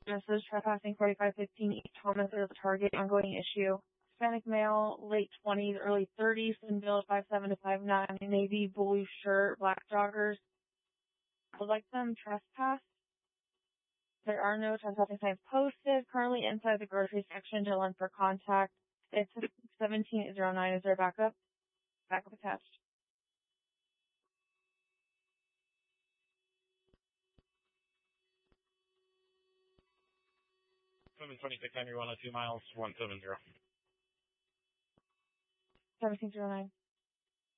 Message trespassing 4515 East Thomas is a target, ongoing issue. Hispanic male, late 20s, early 30s, and build 5'7" to 5'9", navy blue shirt, black joggers. Would like them trespass. There are no trespassing signs posted. Currently inside the grocery section to run for contact. It's 1709. Is there backup? Backup attached. 726 Henry 102 miles 170. 1709.